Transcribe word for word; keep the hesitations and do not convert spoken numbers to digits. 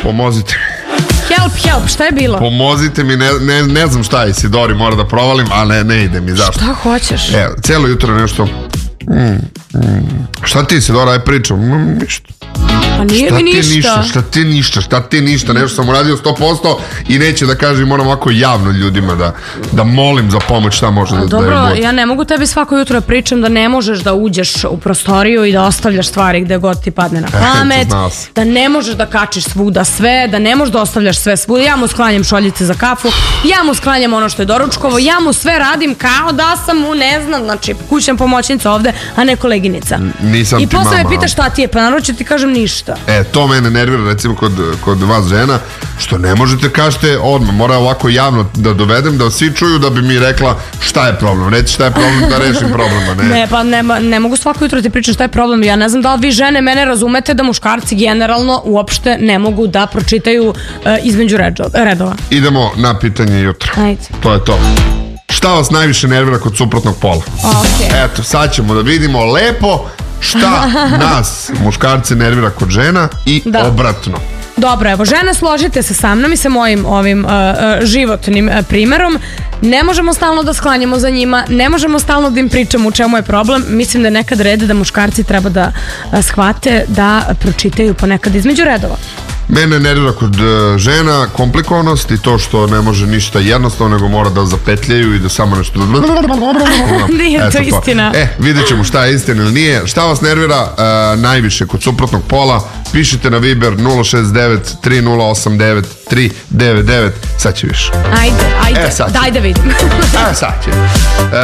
Pomozite mi. Help, help, šta je bilo? Pomozite mi, ne, ne, ne znam šta je, Isidori, mora da provalim, ali ne, ne ide mi, zašto? Šta hoćeš? Evo, cijelo jutro nešto... Mm, mm. Šta ti, Isidora, aj pričam? Mm, ništa. Pa nije mi ništa. ništa. Šta ti ništa, šta ti ništa, nešto sam uradio sto posto i neće da kažem, moram ovako javno ljudima da, da molim za pomoć šta može da, dobro, da je. Ja ne mogu tebi svako jutro da pričam da ne možeš da uđeš u prostoriju i da ostavljaš stvari gde god ti padne na pamet, da ne možeš da kačiš svuda sve, da ne možeš da ostavljaš sve svuda. Ja mu sklanjam šoljice za kafu, ja mu sklanjam ono što je doručkovo, ja mu sve radim kao da sam mu, ne znam, znači kućna pomoćnica ovde, a ne koleginica. Nisam I ti posle mama. me pita šta ti je, pa naravno ću ti kažem ništa. E, to mene nervira recimo kod, kod vas žena, što ne možete kažete odmah, mora ovako javno da dovedem, da svi čuju da bi mi rekla šta je problem, reći šta je problem da rešim problema. Ne, ne pa ne, ne mogu svako jutro ti pričam šta je problem, ja ne znam da li vi žene mene razumete da muškarci generalno uopšte ne mogu da pročitaju uh, između redova. Idemo na pitanje jutra. Ajde. To je to. Šta vas najviše nervira kod suprotnog pola? Okay. Eto, sad ćemo da vidimo lepo šta nas muškarce nervira kod žena i da. Obratno. Dobro, evo, žene, složite se sa mnom i sa mojim ovim uh, uh, životnim uh, primerom. Ne možemo stalno da sklanjamo za njima, ne možemo stalno da im pričamo u čemu je problem. Mislim da je nekad red da muškarci treba da uh, shvate da pročitaju ponekad između redova. Mene nervira kod uh, žena komplikovanost i to što ne može ništa jednostavno, nego mora da zapetljaju i da samo nešto... Nije to istina. E, vidjet ćemo šta je istina ili nije. Šta vas nervira uh, najviše kod suprotnog pola? Pišite na Viber nula šest devet tri nula osam devet tri devet devet. Sad će više. Ajde, ajde, e, daj da vidim. E, sad će. Uh,